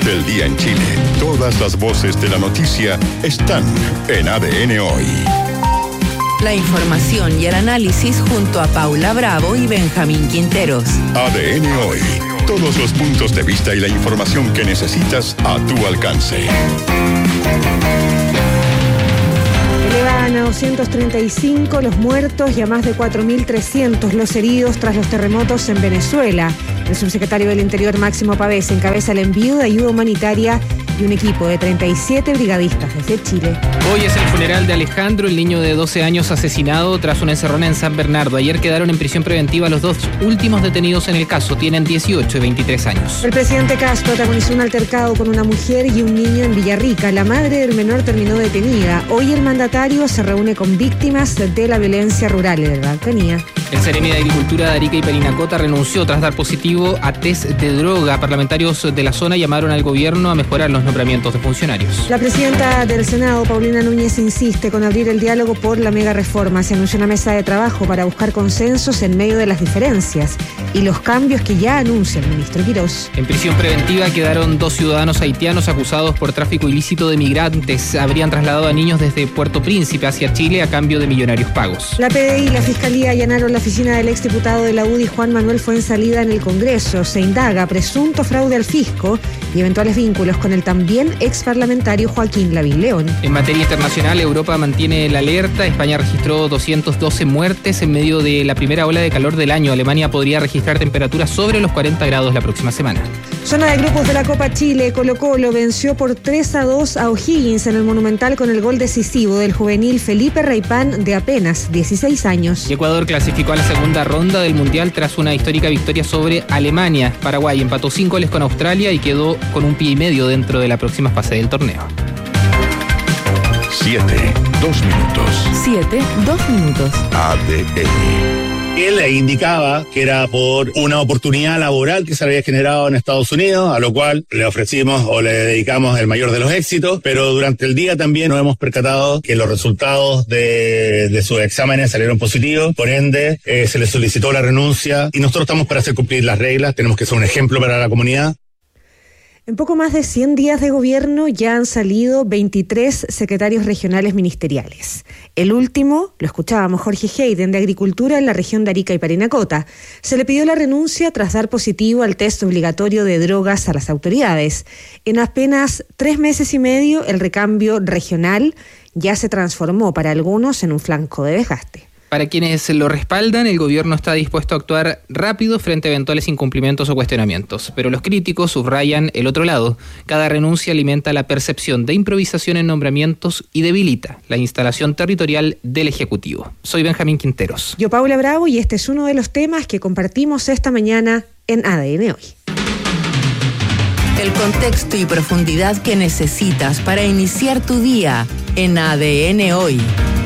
del día en Chile. Todas las voces de la noticia están en ADN Hoy. La información y el análisis junto a Paula Bravo y Benjamín Quinteros. ADN Hoy. Todos los puntos de vista y la información que necesitas a tu alcance. Elevan a 235 los muertos y a más de 4.300 los heridos tras los terremotos en Venezuela. El subsecretario del Interior, Máximo Pavés, encabeza el envío de ayuda humanitaria y un equipo de 37 brigadistas desde Chile. Hoy es el funeral de Alejandro, el niño de 12 años asesinado tras una encerrona en San Bernardo. Ayer quedaron en prisión preventiva los dos últimos detenidos en el caso. Tienen 18 y 23 años. El presidente Kast protagonizó un altercado con una mujer y un niño en Villarrica. La madre del menor terminó detenida. Hoy el mandatario se reúne con víctimas de la violencia rural en la Araucanía. El Seremi de Agricultura de Arica y Parinacota renunció tras dar positivo a test de droga. Parlamentarios de la zona llamaron al gobierno a mejorar los nombramientos de funcionarios. La presidenta del Senado, Paulina Núñez, insiste con abrir el diálogo por la mega reforma. Se anunció una mesa de trabajo para buscar consensos en medio de las diferencias y los cambios que ya anuncia el ministro Quirós. En prisión preventiva quedaron 2 ciudadanos haitianos acusados por tráfico ilícito de migrantes. Habrían trasladado a niños desde Puerto Príncipe hacia Chile a cambio de millonarios pagos. La PDI y la Fiscalía allanaron la oficina del exdiputado de la UDI, Juan Manuel Fuenzalida, en el Congreso. Se indaga presunto fraude al fisco y eventuales vínculos con el también exparlamentario Joaquín Lavín León. En materia internacional, Europa mantiene la alerta. España registró 212 muertes en medio de la primera ola de calor del año. Alemania podría registrar temperaturas sobre los 40 grados la próxima semana. Zona de grupos de la Copa Chile. Colo-Colo venció por 3-2 a O'Higgins en el Monumental con el gol decisivo del juvenil Felipe Reipán, de apenas 16 años. Y Ecuador clasificó a la segunda ronda del Mundial tras una histórica victoria sobre Alemania. Paraguay empató 5 goles con Australia y quedó con un pie y medio dentro de la próxima fase del torneo. 7, 2 minutos. 7, 2 minutos. ADN. Él le indicaba que era por una oportunidad laboral que se había generado en Estados Unidos, a lo cual le ofrecimos o le dedicamos el mayor de los éxitos, pero durante el día también nos hemos percatado que los resultados de sus exámenes salieron positivos, por ende se le solicitó la renuncia y nosotros estamos para hacer cumplir las reglas, tenemos que ser un ejemplo para la comunidad. En poco más de 100 días de gobierno ya han salido 23 secretarios regionales ministeriales. El último, lo escuchábamos, Jorge Hayden, de Agricultura en la región de Arica y Parinacota. Se le pidió la renuncia tras dar positivo al test obligatorio de drogas a las autoridades. En apenas 3 meses y medio, el recambio regional ya se transformó para algunos en un flanco de desgaste. Para quienes lo respaldan, el gobierno está dispuesto a actuar rápido frente a eventuales incumplimientos o cuestionamientos. Pero los críticos subrayan el otro lado. Cada renuncia alimenta la percepción de improvisación en nombramientos y debilita la instalación territorial del Ejecutivo. Soy Benjamín Quinteros. Yo, Paula Bravo, y este es uno de los temas que compartimos esta mañana en ADN Hoy. El contexto y profundidad que necesitas para iniciar tu día en ADN Hoy.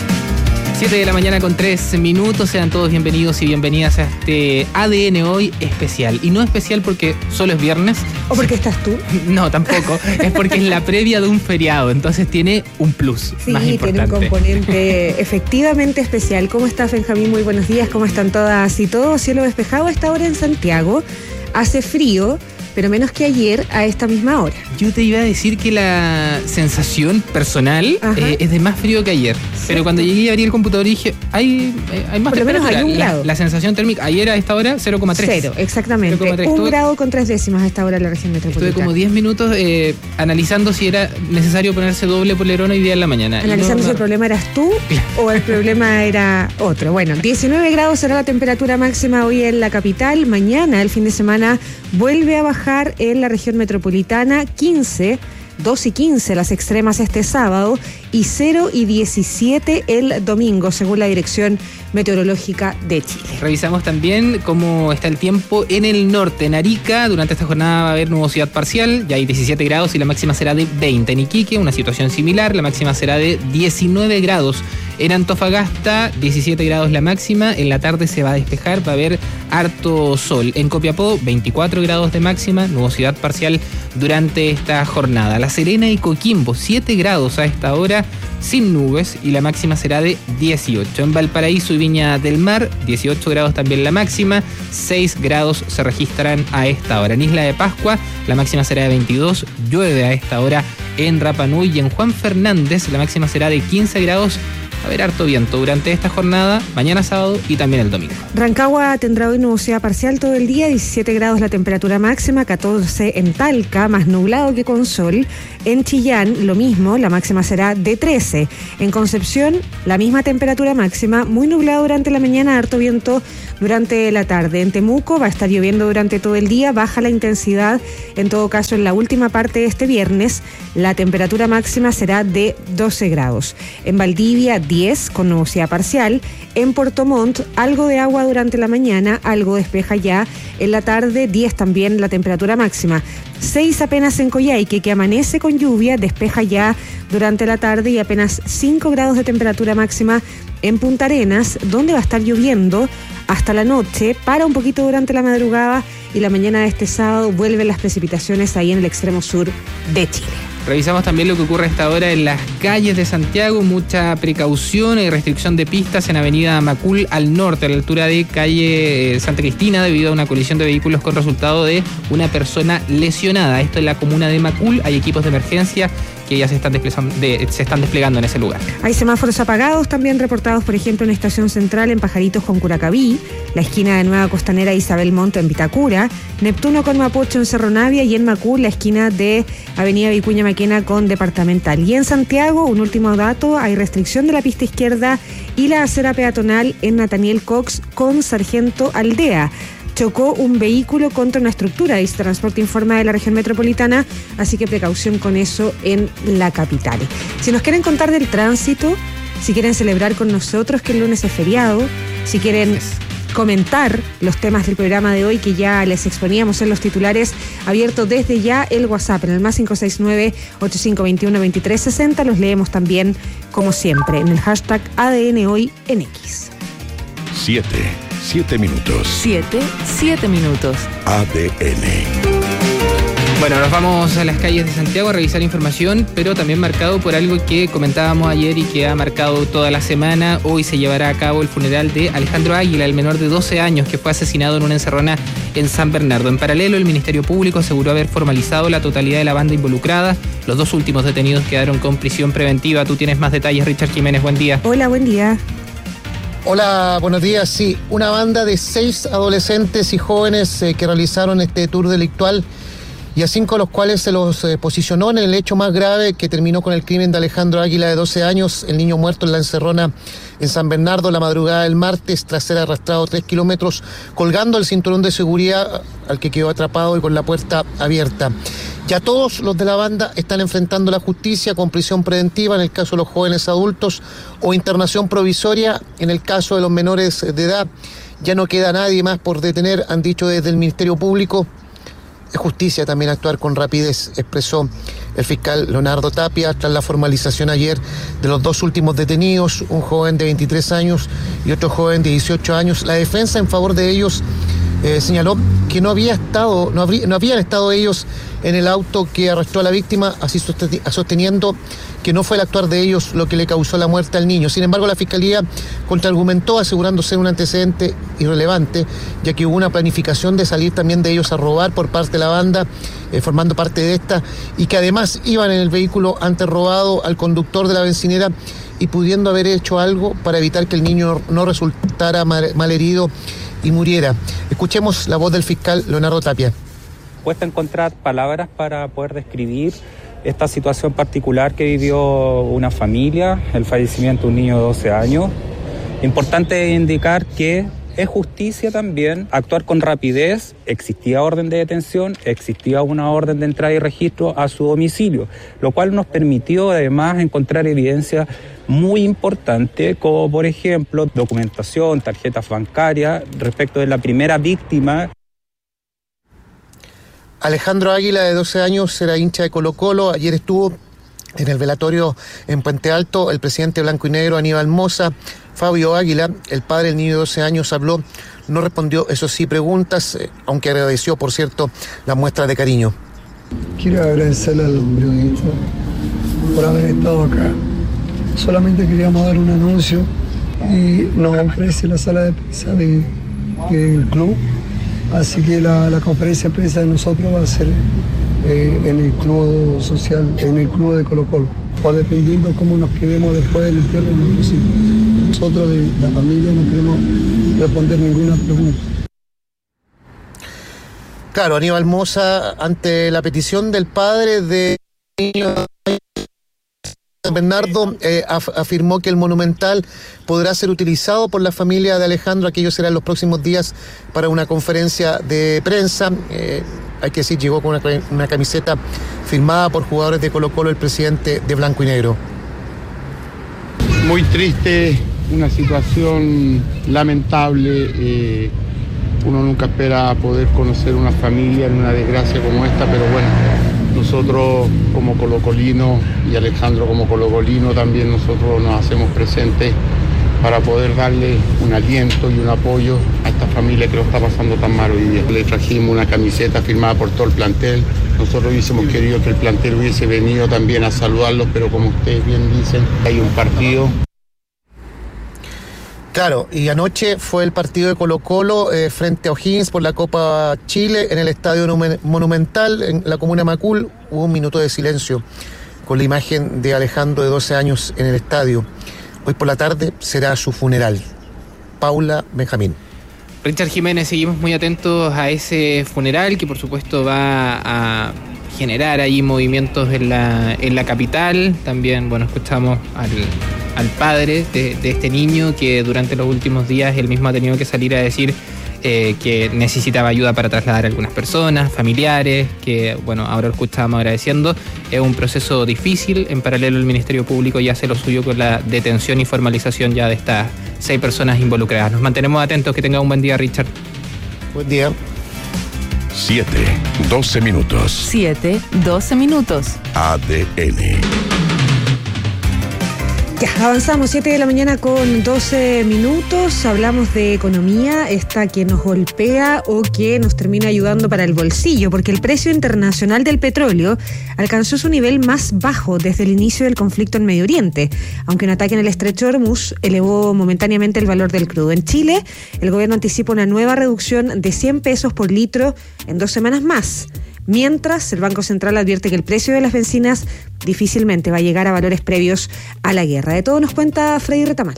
7 de la mañana con 3 minutos, sean todos bienvenidos y bienvenidas a este ADN Hoy especial. Y no especial porque solo es viernes. ¿O porque estás tú? No, tampoco. Es porque es la previa de un feriado, entonces tiene un plus más importante. Sí, tiene un componente efectivamente especial. ¿Cómo estás, Benjamín? Muy buenos días, ¿cómo están todas y todos? Cielo despejado a esta hora en Santiago. Hace frío, pero menos que ayer a esta misma hora. Yo te iba a decir que la sensación personal es de más frío que ayer. ¿Cierto? Pero cuando llegué y abrí el computador y dije, hay más por lo menos hay un grado. La sensación térmica, ayer a esta hora 0,3. 0, exactamente. 0,3. 1 grado con 3 décimas a esta hora en la región metropolitana. Estuve como 10 minutos analizando si era necesario ponerse doble polerón hoy día en la mañana. Analizando si el problema eras tú o el problema era otro. Bueno, 19 grados será la temperatura máxima hoy en la capital. Mañana, el fin de semana, vuelve a bajar en la región metropolitana. 15, 2 y 15 las extremas este sábado y 0 y 17 el domingo, según la Dirección Meteorológica de Chile. Revisamos también cómo está el tiempo en el norte. En Arica, durante esta jornada va a haber nubosidad parcial, ya hay 17 grados y la máxima será de 20. En Iquique, una situación similar, la máxima será de 19 grados. En Antofagasta, 17 grados la máxima, en la tarde se va a despejar, va a haber harto sol. En Copiapó, 24 grados de máxima, nubosidad parcial durante esta jornada. La Serena y Coquimbo, 7 grados a esta hora, día sin nubes y la máxima será de 18. En Valparaíso y Viña del Mar, 18 grados también la máxima, 6 grados se registran a esta hora. En Isla de Pascua, la máxima será de 22, llueve a esta hora en Rapa Nui, y en Juan Fernández la máxima será de 15 grados. Va a haber harto viento durante esta jornada, mañana sábado y también el domingo. Rancagua tendrá hoy nubosidad parcial todo el día, 17 grados la temperatura máxima, 14 en Talca, más nublado que con sol. En Chillán, lo mismo, la máxima será de 13. En Concepción, la misma temperatura máxima, muy nublado durante la mañana, harto viento durante la tarde. En Temuco va a estar lloviendo durante todo el día, baja la intensidad, en todo caso en la última parte de este viernes, la temperatura máxima será de 12 grados. En Valdivia, 10 con nubosidad parcial. En Puerto Montt, algo de agua durante la mañana, algo despeja ya. En la tarde, 10 también la temperatura máxima. 6 apenas en Coyhaique, que amanece con lluvia, despeja ya durante la tarde, y apenas 5 grados de temperatura máxima en Punta Arenas, donde va a estar lloviendo hasta la noche, para un poquito durante la madrugada, y la mañana de este sábado vuelven las precipitaciones ahí en el extremo sur de Chile. Revisamos también lo que ocurre a esta hora en las calles de Santiago. Mucha precaución y restricción de pistas en Avenida Macul al norte, a la altura de calle Santa Cristina, debido a una colisión de vehículos con resultado de una persona lesionada. Esto en la comuna de Macul. Hay equipos de emergencia que ya se están desplegando en ese lugar. Hay semáforos apagados también reportados, por ejemplo, en Estación Central en Pajaritos con Curacaví, la esquina de Nueva Costanera Isabel Monte en Vitacura, Neptuno con Mapocho en Cerro Navia, y en Macul la esquina de Avenida Vicuña Maquena con Departamental. Y en Santiago, un último dato, hay restricción de la pista izquierda y la acera peatonal en Nathaniel Cox con Sargento Aldea. Chocó un vehículo contra una estructura, dice Transporte Informa de la región metropolitana, así que precaución con eso en la capital. Si nos quieren contar del tránsito, si quieren celebrar con nosotros que el lunes es feriado, si quieren comentar los temas del programa de hoy que ya les exponíamos en los titulares, abierto desde ya el WhatsApp en el más 569-8521-2360, los leemos también como siempre en el hashtag ADN Hoy en X. 7 minutos. 7 minutos. ADN. Bueno, nos vamos a las calles de Santiago a revisar información, pero también marcado por algo que comentábamos ayer y que ha marcado toda la semana. Hoy se llevará a cabo el funeral de Alejandro Águila, el menor de 12 años que fue asesinado en una encerrona en San Bernardo. En paralelo, el Ministerio Público aseguró haber formalizado la totalidad de la banda involucrada. Los 2 últimos detenidos quedaron con prisión preventiva. Tú tienes más detalles, Richard Jiménez. Buen día. Hola, buen día. Hola, buenos días. Sí, una banda de 6 adolescentes y jóvenes que realizaron este tour delictual, y a 5 de los cuales se los posicionó en el hecho más grave que terminó con el crimen de Alejandro Águila, de 12 años, el niño muerto en la encerrona en San Bernardo la madrugada del martes, tras ser arrastrado 3 kilómetros colgando el cinturón de seguridad al que quedó atrapado y con la puerta abierta. Ya todos los de la banda están enfrentando la justicia con prisión preventiva en el caso de los jóvenes adultos, o internación provisoria en el caso de los menores de edad. Ya no queda nadie más por detener, han dicho desde el Ministerio Público. Es justicia también actuar con rapidez, expresó el fiscal Leonardo Tapia tras la formalización ayer de los 2 últimos detenidos, un joven de 23 años y otro joven de 18 años. La defensa en favor de ellos señaló que no habían estado ellos en el auto que arrestó a la víctima, así sosteniendo que no fue el actuar de ellos lo que le causó la muerte al niño. Sin embargo, la Fiscalía contraargumentó, asegurando ser un antecedente irrelevante, ya que hubo una planificación de salir también de ellos a robar por parte de la banda, formando parte de esta, y que además iban en el vehículo antes robado al conductor de la bencinera, y pudiendo haber hecho algo para evitar que el niño no resultara malherido y muriera. Escuchemos la voz del fiscal Leonardo Tapia. Cuesta encontrar palabras para poder describir esta situación particular que vivió una familia, el fallecimiento de un niño de 12 años. Importante indicar que es justicia también actuar con rapidez. Existía orden de detención, existía una orden de entrada y registro a su domicilio, lo cual nos permitió además encontrar evidencia muy importante, como por ejemplo documentación, tarjetas bancarias respecto de la primera víctima. Alejandro Águila, de 12 años, era hincha de Colo-Colo. Ayer estuvo en el velatorio en Puente Alto el presidente blanco y negro Aníbal Mosa. Fabio Águila, el padre del niño de 12 años, habló, no respondió, eso sí, preguntas, aunque agradeció, por cierto, las muestras de cariño. Quiero agradecerle a los periodistas por haber estado acá, Solamente queríamos dar un anuncio y nos ofrece la sala de prensa del club, así que la conferencia de prensa de nosotros va a ser en el club social, en el club de Colo-Colo, o dependiendo cómo nos quedemos después del entierro. Nosotros de la familia no queremos responder ninguna pregunta. Claro, Aníbal Mosa, ante la petición del padre de Bernardo, afirmó que el Monumental podrá ser utilizado por la familia de Alejandro. Aquello será en los próximos días para una conferencia de prensa. Hay que decir, llegó con una camiseta firmada por jugadores de Colo-Colo, el presidente de Blanco y Negro. Muy triste, una situación lamentable. Uno nunca espera poder conocer una familia en una desgracia como esta, pero bueno, nosotros como colocolinos y Alejandro como colocolino también nosotros nos hacemos presentes para poder darle un aliento y un apoyo a esta familia que lo está pasando tan mal hoy día. Le trajimos una camiseta firmada por todo el plantel. Nosotros hubiésemos querido que el plantel hubiese venido también a saludarlos, pero como ustedes bien dicen, hay un partido. Claro, y anoche fue el partido de Colo-Colo frente a O'Higgins por la Copa Chile en el Estadio Monumental, en la comuna de Macul. Hubo un minuto de silencio con la imagen de Alejandro de 12 años en el estadio. Hoy por la tarde será su funeral. Paula Benjamín. Richard Jiménez, seguimos muy atentos a ese funeral que por supuesto va a generar ahí movimientos en la capital. También, bueno, escuchamos al padre de este niño que durante los últimos días él mismo ha tenido que salir a decir que necesitaba ayuda para trasladar a algunas personas, familiares, que bueno, ahora lo escuchábamos agradeciendo. Es un proceso difícil. En paralelo el Ministerio Público ya hace lo suyo con la detención y formalización ya de estas 6 personas involucradas. Nos mantenemos atentos. Que tenga un buen día, Richard. Buen día. 7:12 minutos. 7:12 minutos. ADN. Ya, avanzamos, 7 de la mañana con 12 minutos, hablamos de economía, esta que nos golpea o que nos termina ayudando para el bolsillo, porque el precio internacional del petróleo alcanzó su nivel más bajo desde el inicio del conflicto en Medio Oriente, aunque un ataque en el Estrecho de Hormuz elevó momentáneamente el valor del crudo. En Chile, el gobierno anticipa una nueva reducción de 100 pesos por litro en 2 semanas más. Mientras, el Banco Central advierte que el precio de las bencinas difícilmente va a llegar a valores previos a la guerra. De todo nos cuenta Freddy Retamal.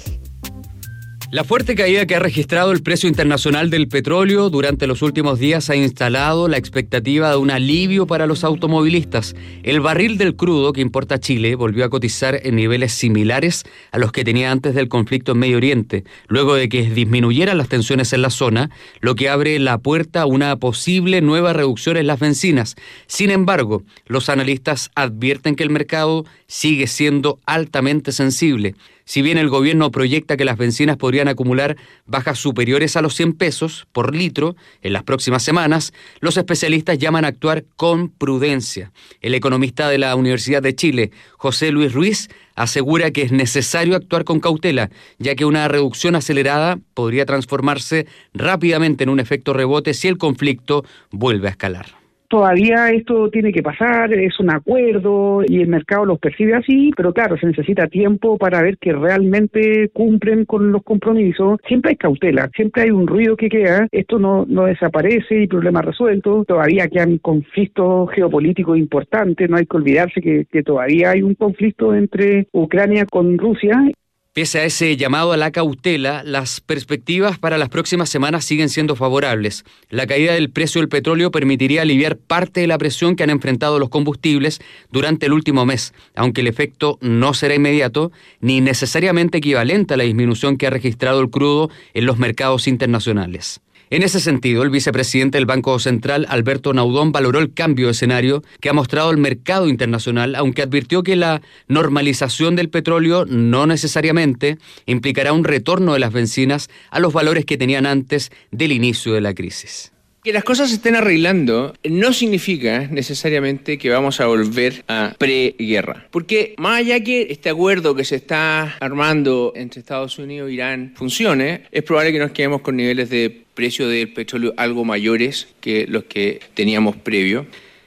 La fuerte caída que ha registrado el precio internacional del petróleo durante los últimos días ha instalado la expectativa de un alivio para los automovilistas. El barril del crudo que importa Chile volvió a cotizar en niveles similares a los que tenía antes del conflicto en Medio Oriente, luego de que disminuyeran las tensiones en la zona, lo que abre la puerta a una posible nueva reducción en las bencinas. Sin embargo, los analistas advierten que el mercado sigue siendo altamente sensible. Si bien el gobierno proyecta que las bencinas podrían acumular bajas superiores a los 100 pesos por litro en las próximas semanas, los especialistas llaman a actuar con prudencia. El economista de la Universidad de Chile, José Luis Ruiz, asegura que es necesario actuar con cautela, ya que una reducción acelerada podría transformarse rápidamente en un efecto rebote si el conflicto vuelve a escalar. Todavía esto tiene que pasar, es un acuerdo y el mercado los percibe así, pero claro, se necesita tiempo para ver que realmente cumplen con los compromisos. Siempre hay cautela, siempre hay un ruido que queda, esto no desaparece y problema resuelto. Todavía quedan conflictos geopolíticos importantes, no hay que olvidarse que todavía hay un conflicto entre Ucrania con Rusia. Pese a ese llamado a la cautela, las perspectivas para las próximas semanas siguen siendo favorables. La caída del precio del petróleo permitiría aliviar parte de la presión que han enfrentado los combustibles durante el último mes, aunque el efecto no será inmediato ni necesariamente equivalente a la disminución que ha registrado el crudo en los mercados internacionales. En ese sentido, el vicepresidente del Banco Central, Alberto Naudón, valoró el cambio de escenario que ha mostrado el mercado internacional, aunque advirtió que la normalización del petróleo no necesariamente implicará un retorno de las bencinas a los valores que tenían antes del inicio de la crisis. Que las cosas se estén arreglando no significa necesariamente que vamos a volver a preguerra. Porque más allá que este acuerdo que se está armando entre Estados Unidos e Irán funcione, es probable que nos quedemos con niveles de precio del petróleo algo mayores que los que teníamos previo.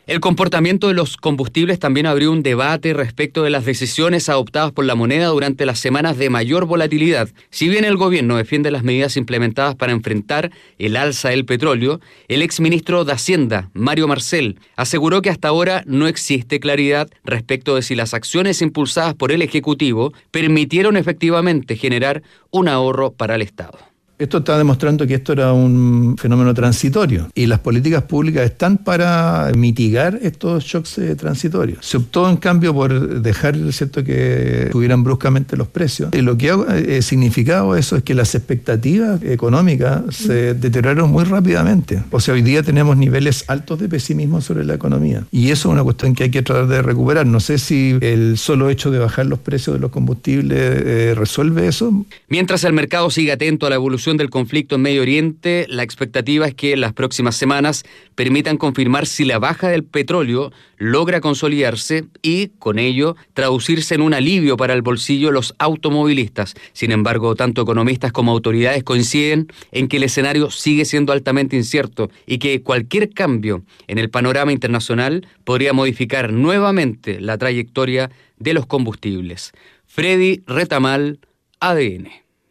El comportamiento de los combustibles también abrió un debate respecto de las decisiones adoptadas por la moneda durante las semanas de mayor volatilidad. Si bien el gobierno defiende las medidas implementadas para enfrentar el alza del petróleo, el exministro de Hacienda, Mario Marcel, aseguró que hasta ahora no existe claridad respecto de si las acciones impulsadas por el Ejecutivo permitieron efectivamente generar un ahorro para el Estado. Esto está demostrando que esto era un fenómeno transitorio y las políticas públicas están para mitigar estos shocks transitorios. Se optó en cambio por dejar, ¿cierto?, que subieran bruscamente los precios. Y lo que ha significado eso es que las expectativas económicas se deterioraron muy rápidamente. O sea, hoy día tenemos niveles altos de pesimismo sobre la economía y eso es una cuestión que hay que tratar de recuperar. No sé si el solo hecho de bajar los precios de los combustibles resuelve eso. Mientras el mercado sigue atento a la evolución del conflicto en Medio Oriente, la expectativa es que las próximas semanas permitan confirmar si la baja del petróleo logra consolidarse y, con ello, traducirse en un alivio para el bolsillo de los automovilistas. Sin embargo, tanto economistas como autoridades coinciden en que el escenario sigue siendo altamente incierto y que cualquier cambio en el panorama internacional podría modificar nuevamente la trayectoria de los combustibles. Freddy Retamal, ADN.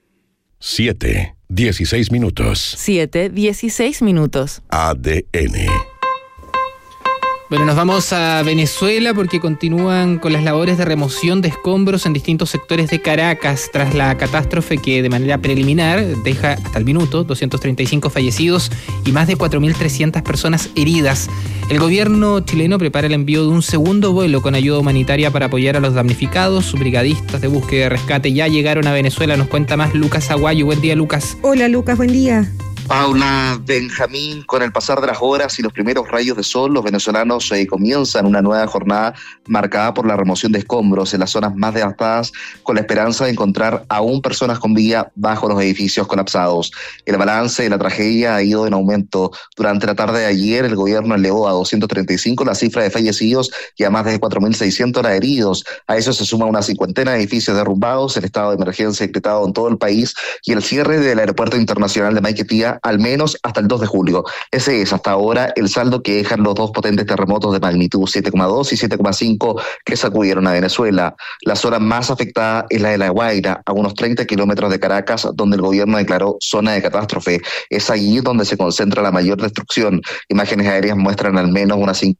7:16 minutos. 7:16 minutos. ADN. Bueno, nos vamos a Venezuela porque continúan con las labores de remoción de escombros en distintos sectores de Caracas tras la catástrofe que de manera preliminar deja hasta el minuto 235 fallecidos y más de 4.300 personas heridas. El gobierno chileno prepara el envío de un segundo vuelo con ayuda humanitaria para apoyar a los damnificados. Sus brigadistas de búsqueda y rescate ya llegaron a Venezuela. Nos cuenta más Lucas Aguayo. Buen día, Lucas. Hola, Lucas, buen día. Paula, Benjamín, con el pasar de las horas y los primeros rayos de sol, los venezolanos comienzan una nueva jornada marcada por la remoción de escombros en las zonas más devastadas, con la esperanza de encontrar aún personas con vida bajo los edificios colapsados. El balance de la tragedia ha ido en aumento. Durante la tarde de ayer, el gobierno elevó a 235 la cifra de fallecidos y a más de 4.600 la heridos. A eso se suma una cincuentena de edificios derrumbados, el estado de emergencia decretado en todo el país y el cierre del aeropuerto internacional de Maiquetía al menos hasta el 2 de julio. Ese es hasta ahora el saldo que dejan los dos potentes terremotos de magnitud 7,2 y 7,5 que sacudieron a Venezuela. La zona más afectada es la de La Guaira, a unos 30 kilómetros de Caracas, donde el gobierno declaró zona de catástrofe. Es allí donde se concentra la mayor destrucción. Imágenes aéreas muestran al menos unas 5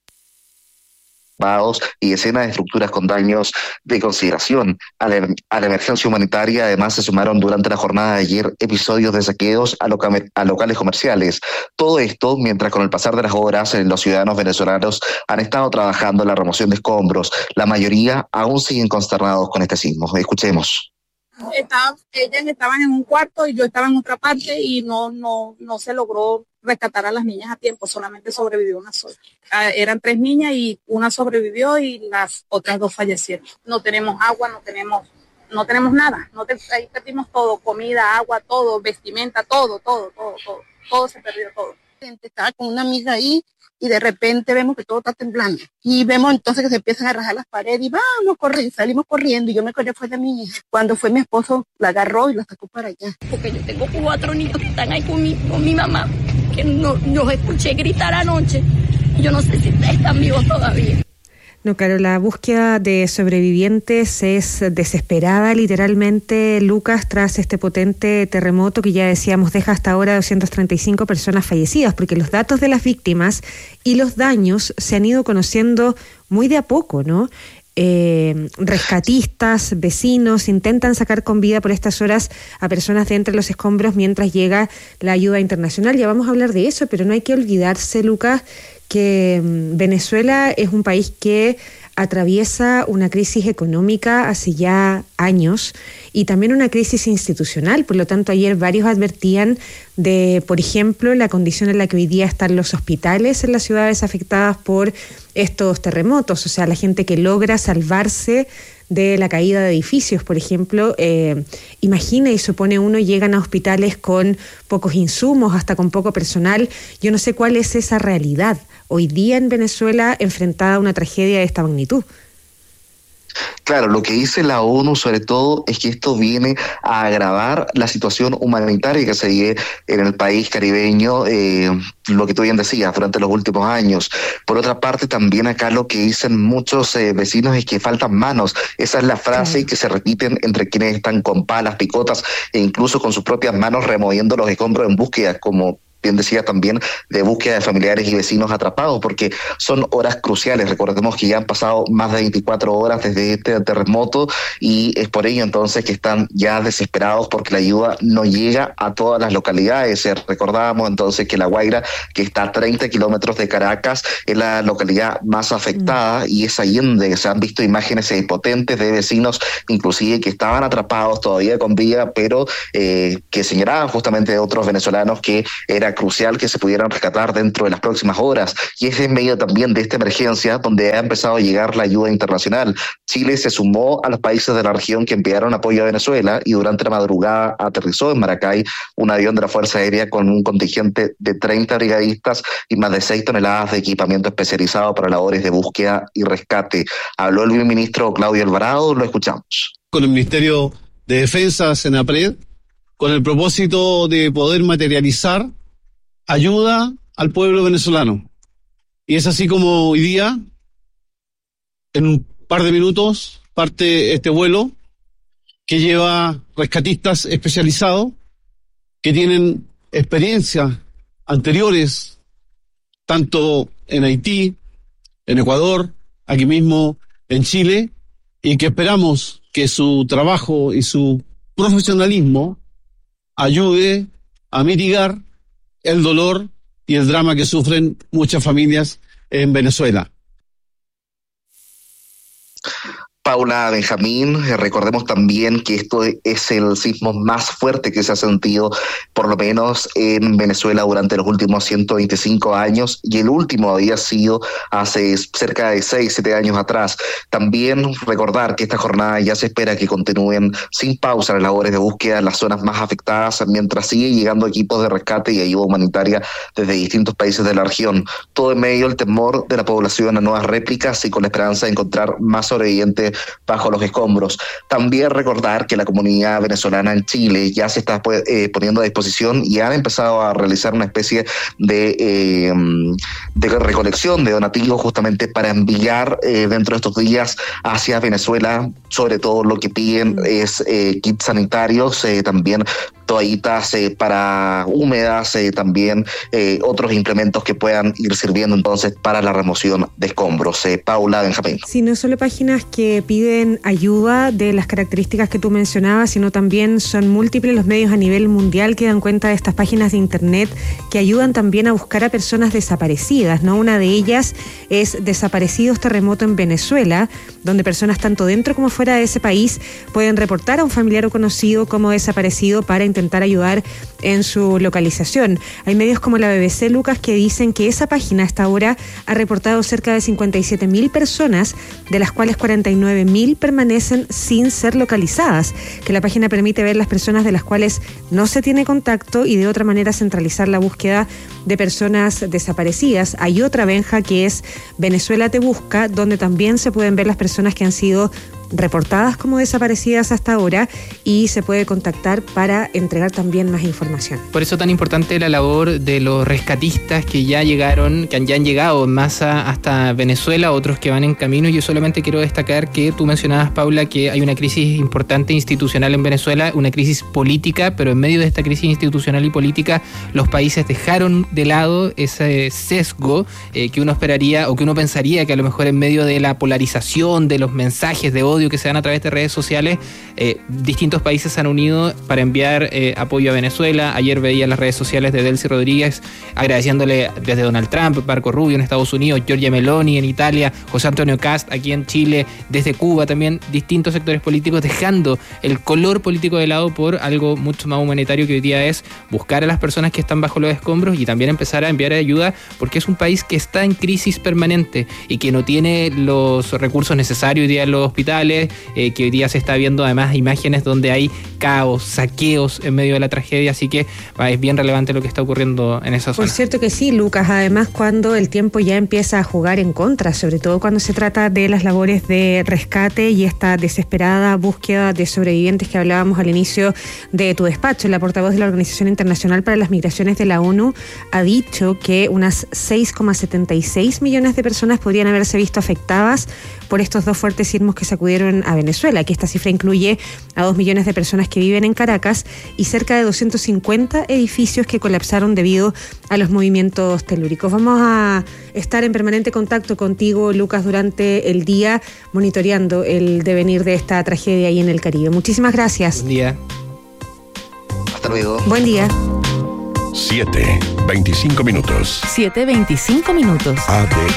y decenas de estructuras con daños de consideración. A la emergencia humanitaria además se sumaron durante la jornada de ayer episodios de saqueos a locales comerciales. Todo esto mientras con el pasar de las horas los ciudadanos venezolanos han estado trabajando en la remoción de escombros. La mayoría aún siguen consternados con este sismo. Escuchemos. Ellas estaban en un cuarto y yo estaba en otra parte y no se logró rescatar a las niñas a tiempo, solamente sobrevivió una sola. Eran 3 niñas y una sobrevivió y las otras 2 fallecieron. No tenemos agua, no tenemos nada. Ahí perdimos todo, comida, agua, todo, vestimenta, todo se perdió todo. Estaba con una amiga ahí y de repente vemos que todo está temblando. Y vemos entonces que se empiezan a rajar las paredes y salimos corriendo y yo me corrí fue de mi hija. Cuando fue mi esposo, la agarró y la sacó para allá. Porque yo tengo 4 niños que están ahí con mi mamá, que los escuché gritar anoche. Yo no sé si están vivos todavía. No, claro, la búsqueda de sobrevivientes es desesperada, literalmente, Lucas, tras este potente terremoto que ya decíamos deja hasta ahora 235 personas fallecidas, porque los datos de las víctimas y los daños se han ido conociendo muy de a poco, ¿no? Rescatistas, vecinos intentan sacar con vida por estas horas a personas de entre los escombros mientras llega la ayuda internacional. Ya vamos a hablar de eso, pero no hay que olvidarse, Lucas, que Venezuela es un país que atraviesa una crisis económica hace ya años y también una crisis institucional. Por lo tanto, ayer varios advertían de, por ejemplo, la condición en la que hoy día están los hospitales en las ciudades afectadas por estos terremotos. O sea, la gente que logra salvarse de la caída de edificios, por ejemplo, imagina y supone uno, llegan a hospitales con pocos insumos, hasta con poco personal. Yo no sé cuál es esa realidad hoy día en Venezuela enfrentada a una tragedia de esta magnitud. Claro, lo que dice la ONU sobre todo es que esto viene a agravar la situación humanitaria que se vive en el país caribeño, lo que tú bien decías, durante los últimos años. Por otra parte, también acá lo que dicen muchos vecinos es que faltan manos. Esa es la frase que se repiten entre quienes están con palas, picotas e incluso con sus propias manos removiendo los escombros en búsqueda, como bien decía también, de búsqueda de familiares y vecinos atrapados, porque son horas cruciales. Recordemos que ya han pasado más de 24 horas desde este terremoto y es por ello entonces que están ya desesperados porque la ayuda no llega a todas las localidades. Recordábamos entonces que La Guaira, que está a 30 kilómetros de Caracas, es la localidad más afectada y es ahí donde se han visto imágenes potentes de vecinos, inclusive que estaban atrapados todavía con vida, pero que señalaban justamente de otros venezolanos que era crucial que se pudieran rescatar dentro de las próximas horas. Y es en medio también de esta emergencia donde ha empezado a llegar la ayuda internacional. Chile se sumó a los países de la región que enviaron apoyo a Venezuela y durante la madrugada aterrizó en Maracay un avión de la Fuerza Aérea con un contingente de 30 brigadistas y más de 6 toneladas de equipamiento especializado para labores de búsqueda y rescate. Habló el ministro Claudio Alvarado, lo escuchamos. Con el Ministerio de Defensa, Senapred, con el propósito de poder materializar ayuda al pueblo venezolano. Y es así como hoy día, en un par de minutos, parte este vuelo que lleva rescatistas especializados que tienen experiencias anteriores, tanto en Haití, en Ecuador, aquí mismo en Chile, y que esperamos que su trabajo y su profesionalismo ayude a mitigar el dolor y el drama que sufren muchas familias en Venezuela. Paula Benjamín, recordemos también que esto es el sismo más fuerte que se ha sentido, por lo menos en Venezuela durante los últimos 125 años, y el último había sido hace cerca de 6-7 años atrás. También recordar que esta jornada ya se espera que continúen sin pausa las labores de búsqueda en las zonas más afectadas, mientras sigue llegando equipos de rescate y ayuda humanitaria desde distintos países de la región. Todo en medio del temor de la población a nuevas réplicas y con la esperanza de encontrar más sobrevivientes bajo los escombros. También recordar que la comunidad venezolana en Chile ya se está poniendo a disposición y han empezado a realizar una especie de recolección de donativos justamente para enviar dentro de estos días hacia Venezuela. Sobre todo lo que piden es kits sanitarios, también toallitas para húmedas, también otros implementos que puedan ir sirviendo entonces para la remoción de escombros. Paula Benjamín. Sí, no solo páginas que piden ayuda de las características que tú mencionabas, sino también son múltiples los medios a nivel mundial que dan cuenta de estas páginas de internet que ayudan también a buscar a personas desaparecidas, ¿no? Una de ellas es Desaparecidos Terremoto en Venezuela, donde personas tanto dentro como fuera de ese país pueden reportar a un familiar o conocido como desaparecido para intentar ayudar en su localización. Hay medios como la BBC, Lucas, que dicen que esa página hasta ahora ha reportado cerca de 57.000 personas, de las cuales 49.000 permanecen sin ser localizadas, que la página permite ver las personas de las cuales no se tiene contacto y de otra manera centralizar la búsqueda de personas desaparecidas. Hay otra, Benja, que es Venezuela Te Busca, donde también se pueden ver las personas que han sido reportadas como desaparecidas hasta ahora y se puede contactar para entregar también más información. Por eso tan importante la labor de los rescatistas que ya llegaron, que ya han llegado en masa hasta Venezuela, otros que van en camino. Yo solamente quiero destacar que tú mencionabas, Paula, que hay una crisis importante institucional en Venezuela, una crisis política, pero en medio de esta crisis institucional y política los países dejaron de lado ese sesgo que uno esperaría o que uno pensaría que a lo mejor en medio de la polarización, de los mensajes de odio que se dan a través de redes sociales, distintos países se han unido para enviar apoyo a Venezuela. Ayer veía las redes sociales de Delcy Rodríguez agradeciéndole desde Donald Trump, Marco Rubio en Estados Unidos, Giorgia Meloni en Italia, José Antonio Cast aquí en Chile, desde Cuba también, distintos sectores políticos dejando el color político de lado por algo mucho más humanitario que hoy día es buscar a las personas que están bajo los escombros y también empezar a enviar ayuda, porque es un país que está en crisis permanente y que no tiene los recursos necesarios hoy día en los hospitales, puntuales, que hoy día se está viendo además imágenes donde hay caos, saqueos en medio de la tragedia, así que es bien relevante lo que está ocurriendo en esa zona. Por cierto que sí, Lucas, además cuando el tiempo ya empieza a jugar en contra, sobre todo cuando se trata de las labores de rescate y esta desesperada búsqueda de sobrevivientes que hablábamos al inicio de tu despacho. La portavoz de la Organización Internacional para las Migraciones de la ONU ha dicho que unas 6,76 millones de personas podrían haberse visto afectadas por estos 2 fuertes sismos que sacudieron a Venezuela, que esta cifra incluye a 2 millones de personas que viven en Caracas y cerca de 250 edificios que colapsaron debido a los movimientos telúricos. Vamos a estar en permanente contacto contigo, Lucas, durante el día, monitoreando el devenir de esta tragedia ahí en el Caribe. Muchísimas gracias. Buen día. Hasta luego. Buen día. 7:25 minutos. 7:25 minutos.